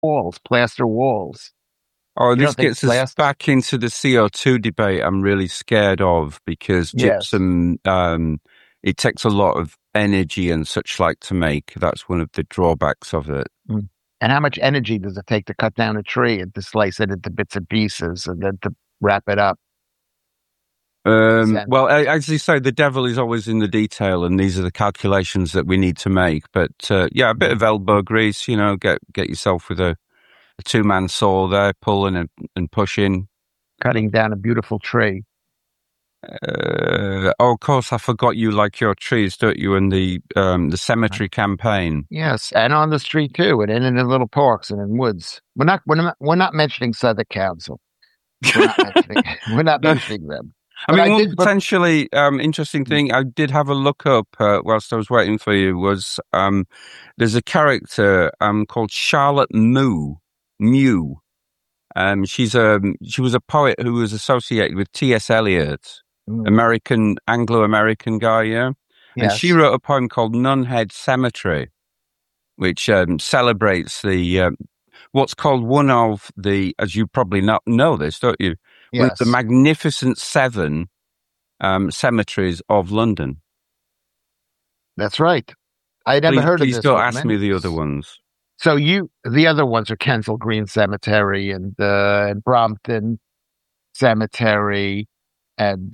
walls, plaster walls. Oh, You this don't think gets us plaster? back into the CO2 debate I'm really scared of because Yes. gypsum, it takes a lot of energy and such like to make. That's one of the drawbacks of it. Mm. And how much energy does it take to cut down a tree and to slice it into bits and pieces and then to wrap it up? Well, as you say, the devil is always in the detail, and these are the calculations that we need to make. But yeah, a bit of elbow grease, get yourself with a two-man saw there, pulling and pushing. Cutting down a beautiful tree. Oh, of course, I forgot you like your trees, don't you? In the cemetery campaign. Yes, and on the street too, and in the little parks and in woods. We're not mentioning Southern Council. We're not mentioning we're not mentioning them. I But mean, I one did. But potentially interesting thing I did have a look up whilst I was waiting for you was there's a character called Charlotte Mew. She was a poet who was associated with T.S. Eliot, Anglo-American guy, yeah. And she yes, wrote a poem called Nunhead Cemetery, which celebrates the what's called one of the, as you probably know this, don't you? One of the yes, magnificent seven cemeteries of London. that's right. I never heard of Please this don't one. ask me the other ones. So the other ones are Kensal Green Cemetery and Brompton Cemetery, and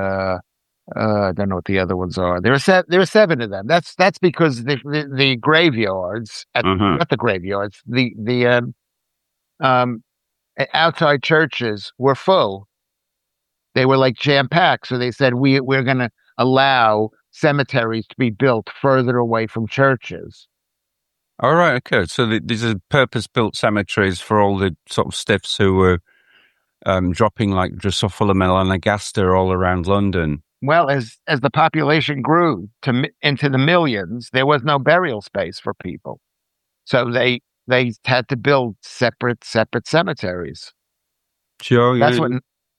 I don't know what the other ones are. There are seven of them. That's because the graveyards, Uh-huh. not the graveyards, the um, outside churches were full. They were like jam packed. So they said we're going to allow cemeteries to be built further away from churches. All right, okay. So these are purpose-built cemeteries for all the sort of stiffs who were dropping like Drosophila melanogaster all around London. Well, as the population grew into the millions, there was no burial space for people, so they had to build separate Cemeteries. Sure, That's yeah. what.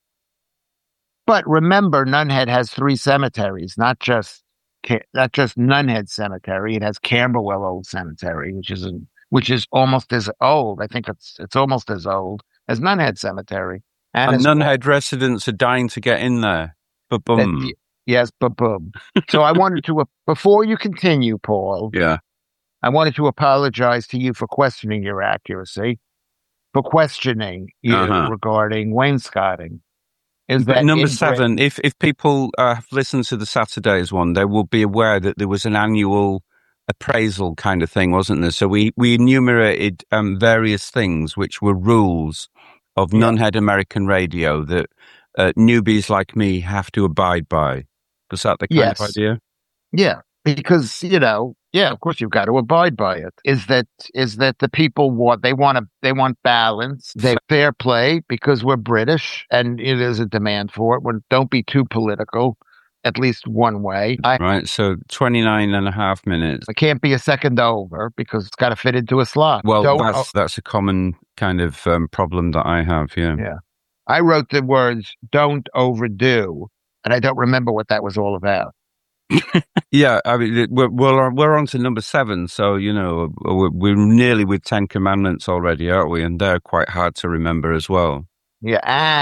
But remember, Nunhead has three cemeteries, not just Nunhead Cemetery. It has Camberwell Old Cemetery, which is almost as old. I think it's almost as old as Nunhead Cemetery, and And as Nunhead residents are dying to get in there. But that. boom. Yes, but boom. So I wanted to before you continue, Paul. Yeah. I wanted to apologize to you for questioning your accuracy, for questioning you Uh-huh. regarding wainscoting. Is But that number in Great? 7, if people have listened to the Saturdays one, they will be aware that there was an annual appraisal kind of thing, wasn't there? So we enumerated various things which were rules of Yeah. Nunhead American radio that newbies like me have to abide by. Was that the kind of Yes. idea? Yeah. Because, yeah, of course you've got to abide by it. Is that the people they want balance, they fair play because we're British and there's a demand for it. Don't be too political, at least one way. Right. So 29 and a half minutes. I can't be a second over because it's got to fit into a slot. Well, that's a common kind of problem that I have. Yeah. Yeah. I wrote the words "don't overdo," and I don't remember what that was all about. Yeah, I mean, we're on to number 7, so we're nearly with 10 commandments already, aren't we? And they're quite hard to remember as well. Yeah,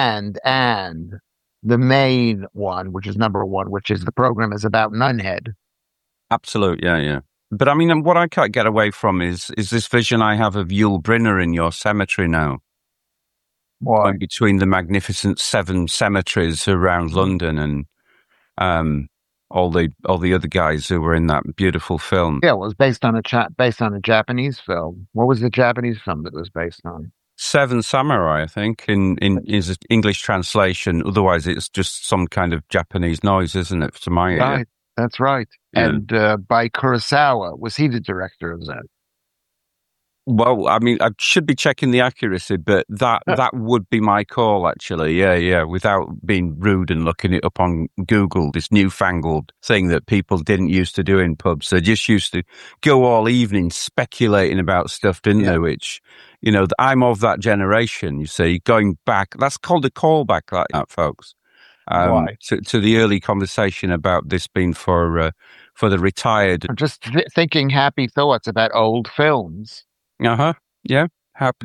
and the main one, which is number 1, which is the program is about Nunhead. Absolute, yeah. But I mean, what I can't get away from is this vision I have of Yul Brynner in your cemetery now. Why? Going between the magnificent 7 cemeteries around London and all the other guys who were in that beautiful film. Yeah, it was based on a Japanese film. What was the Japanese film that was based on? 7 Samurai, I think, in his English translation. Otherwise, it's just some kind of Japanese noise, isn't it? To my ear. Right, that's right. Yeah. And by Kurosawa, was he the director of that? Well, I mean, I should be checking the accuracy, but that would be my call, actually. Yeah. Without being rude and looking it up on Google, this newfangled thing that people didn't used to do in pubs. They just used to go all evening speculating about stuff, didn't they? Which, I'm of that generation, you see, going back. That's called a callback, like that, folks. Why? To the early conversation about this being for the retired. I'm just thinking happy thoughts about old films. Yeah. Happy